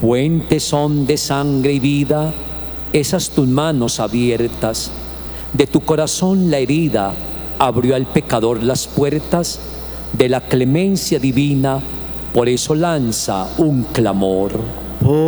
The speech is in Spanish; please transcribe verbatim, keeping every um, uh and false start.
Fuentes son de sangre y vida esas tus manos abiertas. De tu corazón la herida abrió al pecador las puertas de la clemencia divina, por eso lanza un clamor.